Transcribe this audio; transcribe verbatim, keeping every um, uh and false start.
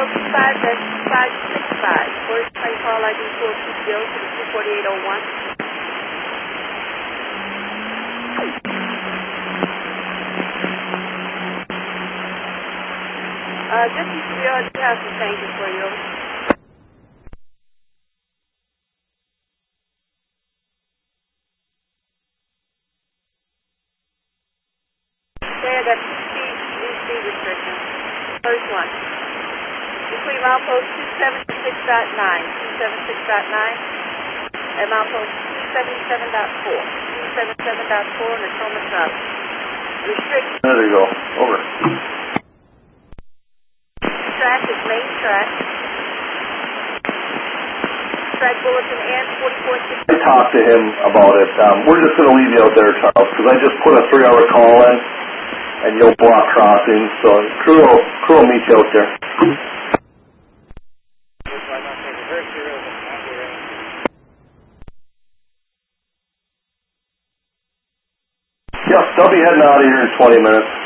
zero two five five six five. First plane call I D four two zero to the two forty-eight oh one. Uh, just E C R, do have some changes for you. There, that's two speed restrictions. First one. Between milepost two seventy-six point nine, two seventy-six point nine, and milepost two seventy-seven point four, two seventy-seven point four, Natoma South. Restriction. There you go. Over. Track is main track. Track bulletin and forty-four sixty. I talked to him about it. Um, we're just going to leave you out there, Charles, because I just put a three-hour call in, and you'll block crossing. So crew will, crew will meet you out there. Yes, they'll be heading out of here in twenty minutes.